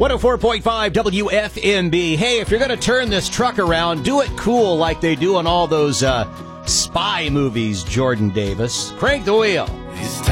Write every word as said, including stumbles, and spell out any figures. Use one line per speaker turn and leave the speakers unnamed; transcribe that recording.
one oh four point five W F M B. Hey, if you're going to turn this truck around, do it cool like they do in all those uh, spy movies, Jordan Davis. Crank the wheel.